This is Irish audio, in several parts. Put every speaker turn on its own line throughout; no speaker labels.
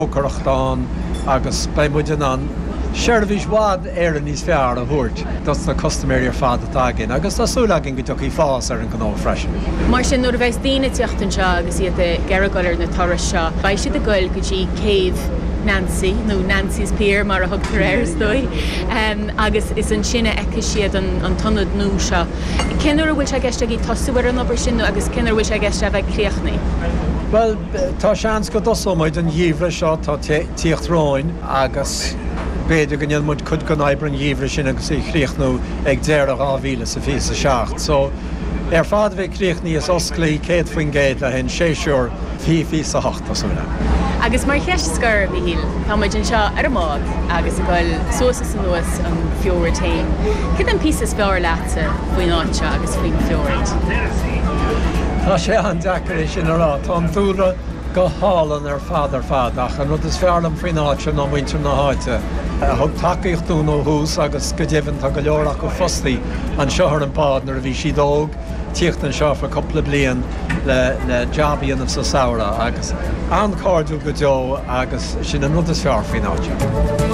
Corachtan agus bei muidinan Shervish wad níos fear a bhúirt. That's the customary fad atagin. Agus tasúlagin go tuí fás ar an gná freisin.
Mar sin nuair a bheith daoine teachtain seo agus iad gearagalir na taras seo, ba siad a goil go dtí céad Nancy, nó Nancy's Pier mar a thugtar dói. Agus is an sinne eice siad an tonad nó seo. Cinar bhfuil se gceiste í tosúir an obair sin agus cinar bhfuil se gceiste a bheith críochnaí?
Well, tá seans go dosóid an dhíomhre seo tá tíochtráin agus beidir gannneal mud chud go naibr an dhíomhre sin agus í chríochnú ag déir a gáhíle sa fí sa seacht. So, fad bheith críochnaí is osclaí céad faoin géad le hen séisiúr fí sa hacht asúna.
Agus mar cheist scar bhí híl, tá muid an seo ar mád agus a goil sósas an nuas an fiúir taim. Cid an písas fear láta faoin áitse agus faoin fiúirt?
Tá sé an deacair sin ará, tá an túra go hálan ar fad ach an rud is fearlam faoin áitse ná muintir na háite. Thug takeíochtú nó hús agus go déhann tá go leorach go fostaí an seothar an pádnar a bhí si dóg tíocht an seo for coppla blian le jobíanamh sa saora agus an cardú go deo agus sin an rud is fear faoin áitse.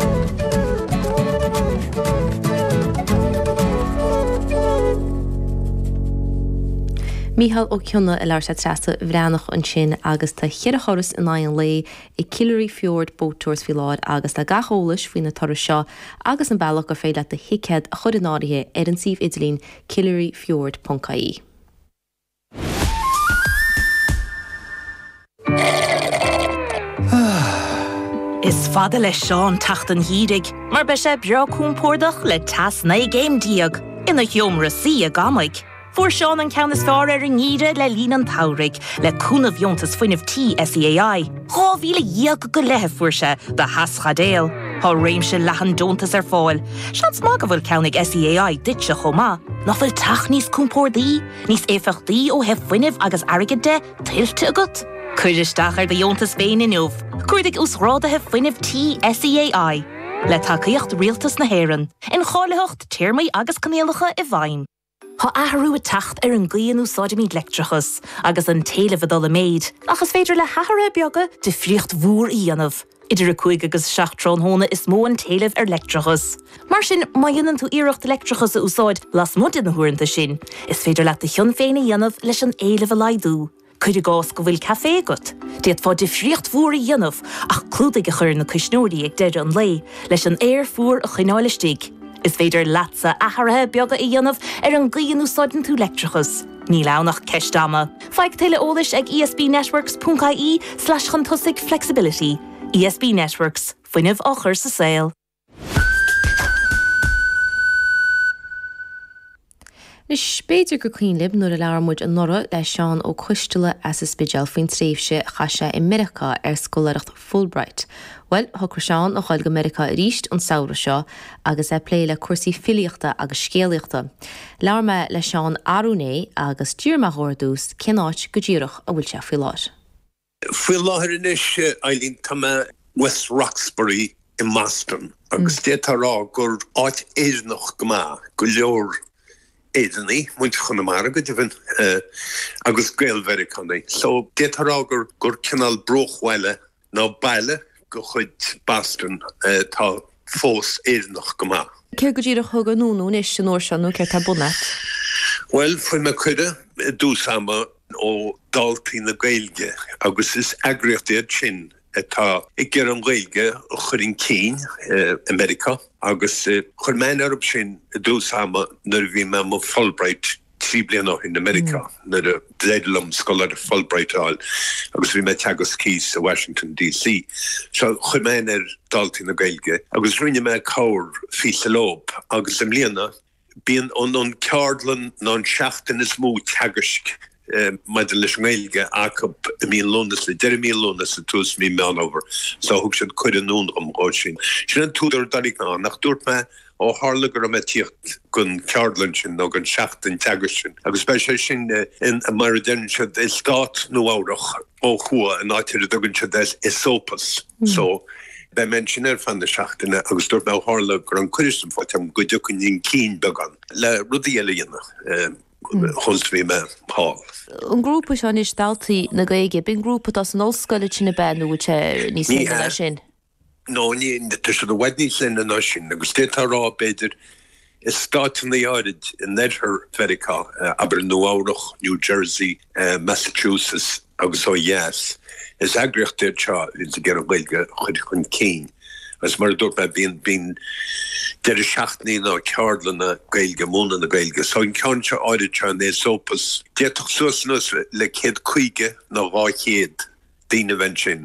Míhall ó cionna i leir sa trasa bhreanach an sin agus tá chiar a choras in áon lé i Killary Fjord Boat Tours fi láid agus le gacholalas faoin na toras seo agus an bailach go féile a hiicéad a chud an áirithe ar an síomh Idlín KillaryFjord.ie.
Is fada le seán tacht an hírig, mar be sé beagún pórdach le tas na géimdíag ina hiomra sí a gamaig. Fuair seán an ceannas fear ar an ngíre le lín an taurig le cúnamh iontas fuinmh TSEAI. Dhá bhíle dhiag go lethe fuair se de haschadéal. Tá réimse lehan dontas ar fáil. Sean má go bhfuil ceannig SEAI ditse chomá. Ná bhfuil tach níos cúmpórdaí, níos éfachtaí ó heh fuinmh agus airgid de tiltte agat. Cuiristeach ar de iontas féin inniuh. Cuirdig úsrádathe fuinmh TSEAI. Le tacaíocht rialtas na héireann. In cháileocht tíirmaí agus canéalacha i bhaim. Tá ahrú a tacht ar an gcíanú sáidimí lectrachas agus an téileh dul a méid, achas féidir le hathara beaga de friocht mhór íanamh. Idir a chuig agus 7 hóna is mó an téileh ar lectrachas. Mar sin má dhéanann tú iirecht lectrachas a úsáid las mud in na huaireanta sin, is féidir le a thion féinna dhéanamh leis an éileh a laidú. Cuidir gás go bhfuil café agat. Déad fá de friocht mhór í dhéanamh ach clúdaigh a chur na cisnóirí ag deidir an lé leis an éir fuair a chináilistigh. Is féidir latsa athrathe beaga i dhéanamh ar an gcíanú sáidan tú lectrachas. Ní lánach ceistáma. Feig tuile ólis ag espnetworks.ie/chantusig flexibility. ESB Networks, fuinmh áchar sa saoil.
Is spéidir go cuoin lib nuair a learmúid an nora le seán ó cuisteala as is spideal faoin tréimhse chaise i Mirica ar scoláireacht Fulbright. Well, thugur seán ó cháil go Mirica a ríist an saoire seo agus é plé le cuasaí filiíochta agus scéalaíochta. Learma le seán arúné agus dúrmathóir dús cináit go ddíireach a bhfuil se faoi láir.
Faoi láthir inis Eileen tá West Roxbury in Maston agus détarrá gur áit éireannach go má go leor éidirní muint chunamara go dtíhann agus gaolmheirí chunaí. So détarrá gur cinál brochhhaile ná baile go chuid Boston tá fós éireannach go má.
Céir go ddíireach thug an núnú is sin uair seanú ceir tá bunat?
Well, fuair me cuide dúsama ó daltaí na Gaeilge agus is agriochtaíod sin tá ag gur an Gaeilge chuirn cín America agus chuir mein arab sin dúsama nar bhí me mo Fulbright 3 bliana in America nar a dléidlum scolar Fulbright áil agus bhí me teagas cís a Washington DC. So chuir mein daltaí na Gaeilge agus rinne me cáir fí sa lob agus am líana bíon an ceardlan ná an 7 is mó teagaisk Maidir leis Gaeilge acab a míon lónas le 10 míle lónas a tús mí meán over. So thug sin chuir an nún ráid sin. Sin an túidir darig ná nach dúirt me ó hálagur am tíocht gon ceardlan sin nó gon 7 teagas sin. Agus bei sé sin in a mar den se is stát nó áireach ó chua an áitir a dogann se is sopas. So bei men sin fan de 7 agus dúirt me hálagur an cuirism fá am go dúcinn cín began le rudí eile dhéanamh. chunsmí me hall.
An grúpa seán is daltaí na gaige, bin grúpa as an óscoile sin na benú ní lei sin.
No, ní tuis a wední sin na sin, agus détá rá beidir is stáit na áid in Nedher Verica, aber nó áireach New Jersey, Massachusetts agus ó yes. Is agricht déir seo vís a ger a bhilge chun cín. As mar dúirt me bín de seachtní ná ceardlan na gailge múna na gailge. So in cean se áide se né sopas déach suasnus le chéad chuige ná ráchéad dína ven sin.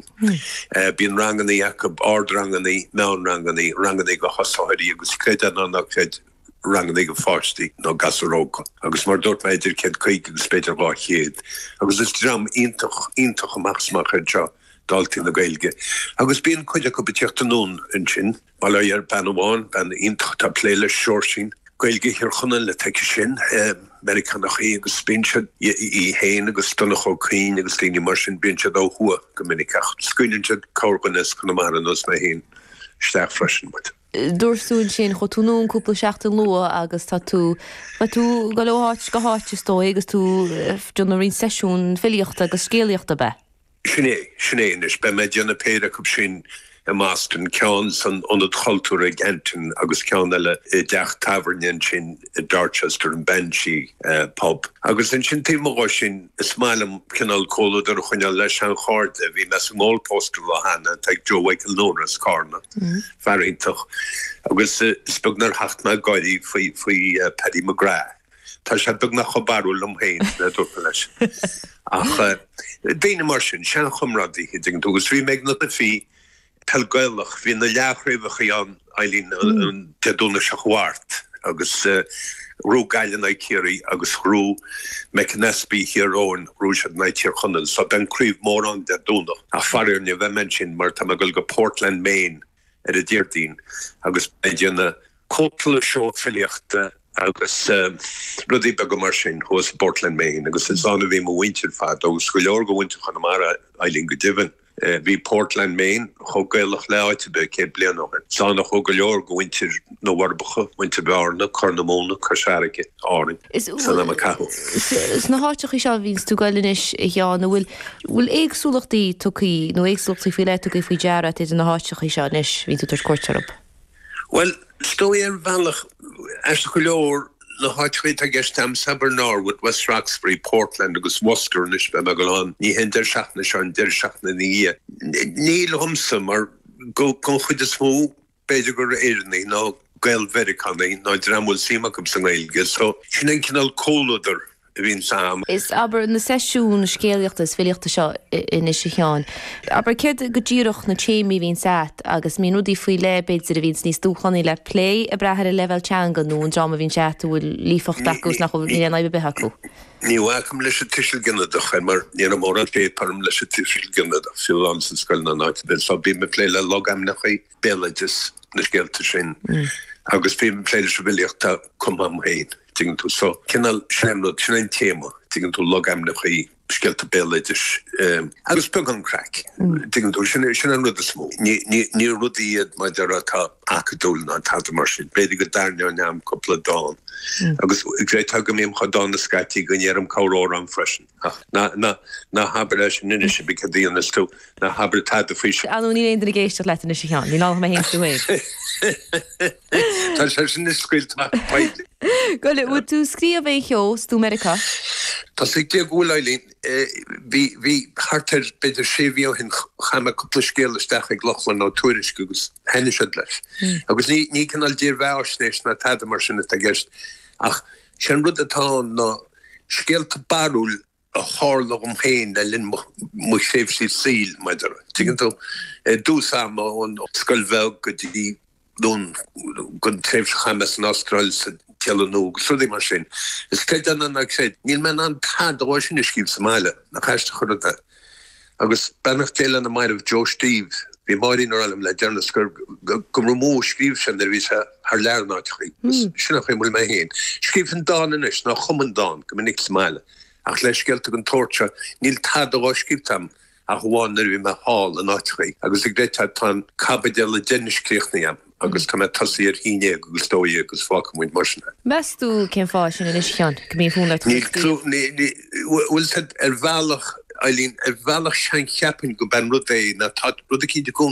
Bín ranganí Jacob ardranganí, ná ranganí go hosáirí agus chéad an nach chéad ranganí go fáistí nó gasaróga. Agus mar dúirt me idir chéad chuige agus beidir ráchéad. Agus is dram ítach amachsmach seo. Daltí na gailge. Agus bíon chuide go beteachtanún in sin, mal ar banháin ben intach tá pléile seoirsin, gailge hir chunna le teice sin, Americanach agus spinse í héin agus tunnach ó cín agus tíine mar sin binse dá hua go minicach. Scuinse cáganas chun mar an os me héin steach freisin mut.
Dúirsún sin chu túnún cúpla seachtain lua agus tá tú go leáit go háte stói agus tú dúnarín seisiún filiochta agus scéalaochta be.
Sinné is be me dionne péide go sin a Maaston cean san onad choultúra gentin agus cean eile deach tavernin sin Dorchester an Banshee pub. Agus in sin tíimá sin is málam cinál cóladar chuine leis an cháde, hí mes an gáilpóstal le hanna teag Joe Wakel Nóras carna, farintach. Agus spugnar hacht me gairí faoi Paddy McGrath. Tá sé bug nach chobarú lom héin le dúpa leis. Ach, déine mar sin, sean chumradí hidding, agus rí meid na fi telgailach, hí na leachréifacha an ailín an deadúna seachhart, agus rú gailen na céirí, agus rú mechanespi hiróin rúsad na tíir chunnel, so den críomh mór an deadúna. A farir ni bheitmen sin, mar tá go Portland, Maine, a ddírdín, agus beidirna cótla seo filiochta, agus rudí be go mar sin hos Portland, Maine, agus is anna bhí mo winter fad, agus go leor go winter Chonamara ailín go divan. Bhí Portland, Maine, chogailach leáite be cé blian á. Sána cho go leor go winter nó warbacha, winter bearna, carnamóna, carsáraige, áring. Sanna ma cahu.
Is na háteach is seo víns tú gailenis na bhfuil éagsúlachtaí tucaí nó éagsúlachtaí fi le tucaí faoi dearat is na háteach is seo nis vín tú tar cuairtarab.
Well, stoi bhealach as go leor na háitfuid a gestam Saber Norwood, West Roxbury, Portland agus Worcester nis be me go an ní hen der seachna seo an der seachna ní. Níl humsa mar go chuid is mó beidir gur éirní ná gail Vericaní ná dramúil símacham san gailge, so sin an cinál cóladar vín sam.
Is aber na sesiún scéalaochtas filiochta seo in is cheán. Aber céad go ddíireach na chéimi vín sát agus mí nudí faoi le beidir a víns níos dúchaní le play a brethir a level teanga nó an drama vín seat bhfuil lífacht dacús nach bhfuil ní an aibe behaú.
Ní bhacham leis a tiisiil ginnadach mar ní am mór an parm leis a tiisiil ginnadach fiú an san scoil na náit ben so bí me play le logam nach é bélages na scéalta sin. Agus bí me play leis a bhiliochta cum am héin. Tegen tú so kennal slemnod sin ein téma tegen tú logam nach í skelte beleidir agus pug an crack tegen tú sin an rud smó ní rudíiad mai der atá acadúlin an tá mar sin beidir go darne an am couple dá agus gré tug mém chodá na scati gonnéarm cáró an freschen na haber leis sin inne se bicadí an tú na haber tá a fri
an ní éidir géiste le na seán ní lá me hen tú
Tá sin is skrilt
Gole would tú skrif é Jos tú America?
Tá sé dé goúlailín hí hartar beidir séví hin chaime couple scéalaisteach ag lochlan á tuairisgus henne se leis. Agus ní canal dír bhsnééis na tá mar sinna a gist ach sin rud atá ná scéalta barúil a hála om héin le linn mu séf sí síl meidir. Tugann tú dúsam an sskoilbheh go dtí dún gon tréf chaime an Austrráil nó sudí mar sin. Is cé an sé níl me an tá sin is cíb Somáile na chaiste chuda. Agus bennach téile na maid Joe Steve, hí maidí orm le dearnascur go mó scríb sin er vís haar learnáitchaí. Sinna chu mú mé héin. Scríb an dáin is ná chuman dá go minic Somáile. Ach leis gelte an torcha níl tá scríbtam a bháin er vi me hall an áitchaí. Agus ag gréit tá cabidé le dénniscréchnaam agus tá tasí ar híine agus dóí agus fácamúid marsna.
Meú cén fá sin in isceán go mí fún
bhfuil ar bhealach Eileen, bhealach sean cheapin go ben rudé na rud a cíide